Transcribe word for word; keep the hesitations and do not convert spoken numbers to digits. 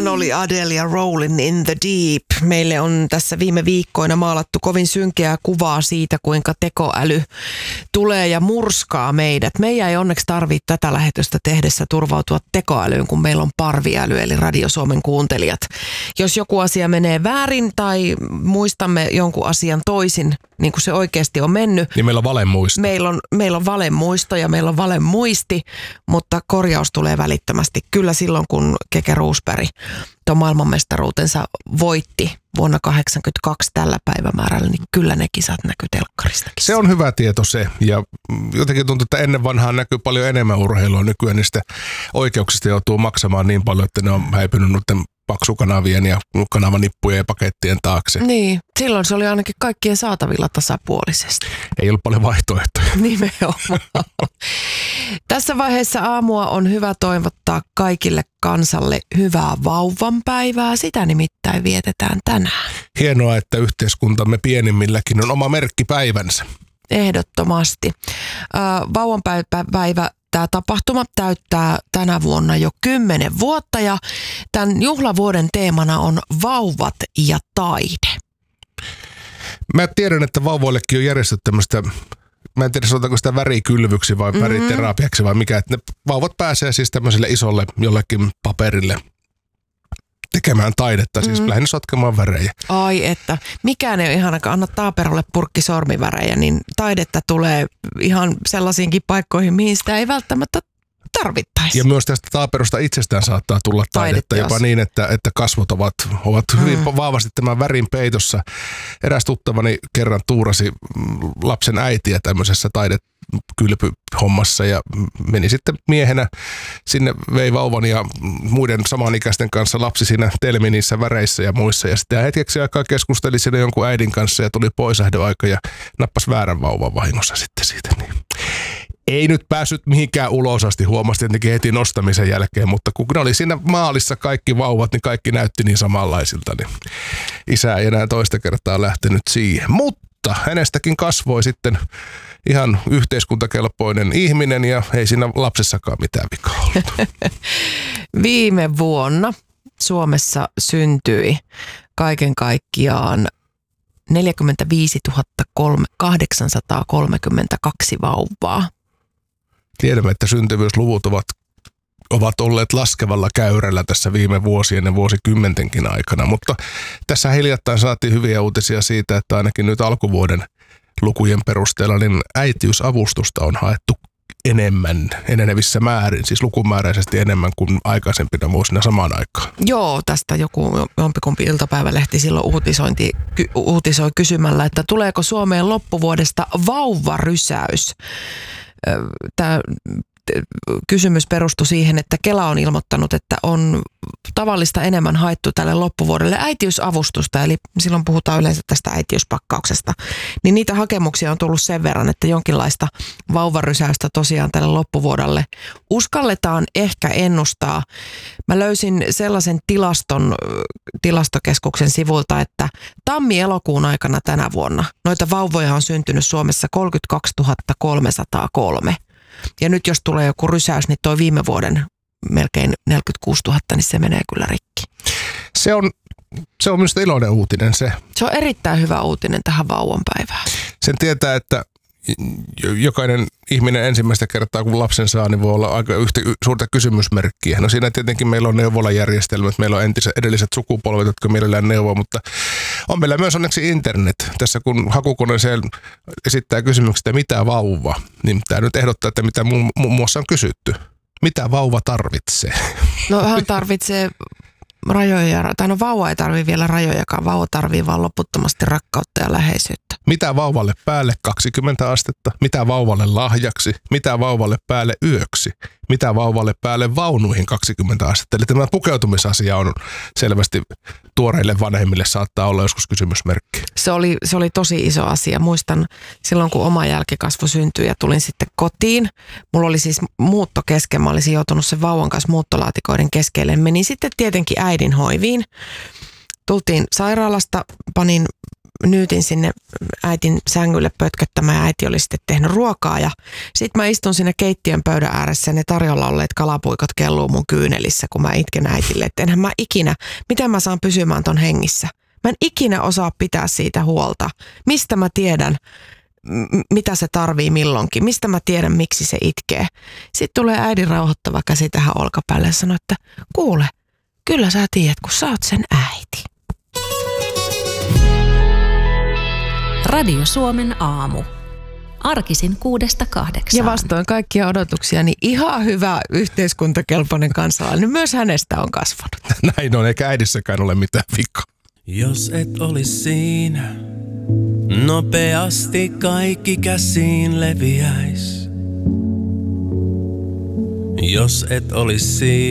Sehän oli Adele ja Rolling in the Deep. Meille on tässä viime viikkoina maalattu kovin synkeää kuvaa siitä, kuinka tekoäly tulee ja murskaa meidät. Meidän ei onneksi tarvitse tätä lähetystä tehdessä turvautua tekoälyyn, kun meillä on parviäly, eli Radio Suomen kuuntelijat. Jos joku asia menee väärin tai muistamme jonkun asian toisin, niin kuin se oikeasti on mennyt. Niin meillä on valemuisto. Meillä on, meillä on valemuisto ja meillä on valemuisti, mutta korjaus tulee välittömästi. Kyllä silloin, kun Keke Roosberg tuon maailmanmestaruutensa voitti vuonna kahdeksankymmentäkaksi tällä päivämäärällä, niin kyllä ne kisat näkyy telkkaristakin. Se on hyvä tieto se, ja jotenkin tuntuu, että ennen vanhaan näkyy paljon enemmän urheilua. Nykyään niistä oikeuksista joutuu maksamaan niin paljon, että ne on häipynyt noiden paksukanavien ja kanavanippujen ja pakettien taakse. Niin, silloin se oli ainakin kaikkien saatavilla tasapuolisesti. Ei ollut paljon vaihtoehtoja. Nimenomaan. Tässä vaiheessa aamua on hyvä toivottaa kaikille kansalle hyvää vauvanpäivää. Sitä nimittäin vietetään tänään. Hienoa, että yhteiskuntamme pienimmilläkin on oma merkkipäivänsä. Ehdottomasti. Vauvanpäivä. Tämä tapahtuma täyttää tänä vuonna jo kymmenen vuotta ja tämän juhlavuoden teemana on vauvat ja taide. Mä tiedän, että vauvoillekin on järjestetty tämmöistä, mä en tiedä sanotaanko sitä värikylvyksi vai mm-hmm. väriterapiaksi vai mikä, että ne vauvat pääsee siis tämmöiselle isolle jollekin paperille tekemään taidetta, siis mm-hmm. lähinnä sotkemaan värejä. Ai että, mikään ei ole ihanakaan, anna taaperolle purkki sormivärejä, niin taidetta tulee ihan sellaisiinkin paikkoihin, mihin sitä ei välttämättä tarvittaisi. Ja myös tästä taaperosta itsestään saattaa tulla taidetta, taidetta jopa niin, että, että kasvot ovat, ovat hyvin mm. vahvasti tämän värin peitossa. Eräs tuttavani kerran tuurasi lapsen äitiä tämmöisessä taidekylpyhommassa ja meni sitten miehenä sinne, vei vauvan ja muiden samanikäisten kanssa lapsi siinä telmi niissä väreissä ja muissa. Ja sitten hetkeksi aikaa keskusteli siinä jonkun äidin kanssa ja tuli poislähdöaika ja nappasi väärän vauvan vahingossa sitten siitä. Niin. Ei nyt päässyt mihinkään ulos asti, huomasi tietenkin heti nostamisen jälkeen, mutta kun ne oli siinä maalissa kaikki vauvat, niin kaikki näytti niin samanlaisilta, niin isä ei enää toista kertaa lähtenyt siihen. Mutta hänestäkin kasvoi sitten ihan yhteiskuntakelpoinen ihminen ja ei siinä lapsessakaan mitään vikaa ollut. Viime vuonna Suomessa syntyi kaiken kaikkiaan neljäkymmentäviisituhatta kahdeksansataakolmekymmentäkaksi vauvaa. Tiedämme, että syntyvyysluvut ovat, ovat olleet laskevalla käyrällä tässä viime vuosien ja vuosikymmentenkin aikana, mutta tässä hiljattain saatiin hyviä uutisia siitä, että ainakin nyt alkuvuoden lukujen perusteella niin äitiysavustusta on haettu enemmän, enenevissä määrin, siis lukumääräisesti enemmän kuin aikaisempina vuosina samaan aikaan. Joo, tästä joku jompikumpi iltapäivälehti silloin uutisointi, ky, uutisoi kysymällä, että tuleeko Suomeen loppuvuodesta vauvarysäys. Tämä kysymys perustui siihen, että Kela on ilmoittanut, että on tavallista enemmän haettu tälle loppuvuodelle äitiysavustusta, eli silloin puhutaan yleensä tästä äitiyspakkauksesta, niin niitä hakemuksia on tullut sen verran, että jonkinlaista vauvarysäystä tosiaan tälle loppuvuodelle uskalletaan ehkä ennustaa. Mä löysin sellaisen tilaston tilastokeskuksen sivulta, että tammi-elokuun aikana tänä vuonna noita vauvoja on syntynyt Suomessa kolmekymmentäkaksituhatta kolmesataakolme. Ja nyt jos tulee joku rysäys, niin toi viime vuoden melkein neljäkymmentäkuusituhatta, niin se menee kyllä rikki. Se on, se on minusta iloinen uutinen se. Se on erittäin hyvä uutinen tähän vauvanpäivään. Sen tietää, että jokainen ihminen ensimmäistä kertaa, kun lapsen saa, niin voi olla aika yhtä suurta kysymysmerkkiä. No siinä tietenkin meillä on neuvolajärjestelmät, meillä on entiset, edelliset sukupolvet, jotka mielellään neuvoo, mutta on meillä myös onneksi internet. Tässä kun hakukone esittää kysymykset, mitä vauva, niin tämä nyt ehdottaa, että mitä muun muassa on kysytty. Mitä vauva tarvitsee? No hän tarvitsee rajoja, tai no vauva ei tarvitse vielä rajojakaan, vauva tarvitsee vaan loputtomasti rakkautta ja läheisyyttä. Mitä vauvalle päälle kaksikymmentä astetta? Mitä vauvalle lahjaksi? Mitä vauvalle päälle yöksi? Mitä vauvalle päälle vaunuihin kaksikymmentä astetta? Eli tämä pukeutumisasia on selvästi tuoreille vanhemmille saattaa olla joskus kysymysmerkki. Se oli, se oli tosi iso asia. Muistan silloin, kun oma jälkikasvu syntyi ja tulin sitten kotiin. Mulla oli siis muutto kesken. Mä olisin joutunut sen vauvan kanssa muuttolaatikoiden keskelle. Menin sitten tietenkin äidin hoiviin. Tultiin sairaalasta, panin nyytin sinne äitin sängylle pötköttämään ja äiti oli sitten tehnyt ruokaa. Ja sitten mä istun siinä keittiön pöydän ääressä ja ne tarjolla olleet kalapuikot kelluu mun kyynelissä, kun mä itken äitille. Että enhän mä ikinä, miten mä saan pysymään ton hengissä? Mä en ikinä osaa pitää siitä huolta. Mistä mä tiedän, m- mitä se tarvii milloinkin? Mistä mä tiedän, miksi se itkee? Sitten tulee äidin rauhoittava käsi tähän olkapäälle ja sanoo, että kuule, kyllä sä tiedät, kun sä oot sen äiti. Radio Suomen aamu. Arkisin kuudesta kahdeksaan. Ja vastoin kaikkia odotuksia, niin ihan hyvä yhteiskuntakelpoinen kansalainen. Myös hänestä on kasvanut. Näin on, eikä äidissäkään ole mitään vikaa. Jos et olis siinä, nopeasti kaikki käsiin leviäis. Jos et olis siinä.